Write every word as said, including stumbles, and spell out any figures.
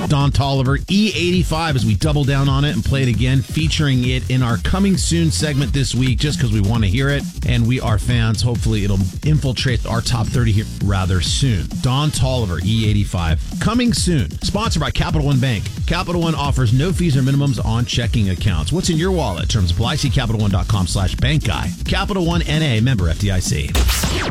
Don Toliver, E eighty-five, as we double down on it and play it again, featuring it in our Coming Soon segment this week, just because we want to hear it, and we are fans. Hopefully it'll infiltrate our top thirty here rather soon. Don Toliver, E eighty-five, Coming Soon. Sponsored by Capital One Bank. Capital One offers no fees or minimums on checking accounts. What's in your wallet? Terms apply. See CapitalOne.com slash bank guy. Capital One N A, member F D I C.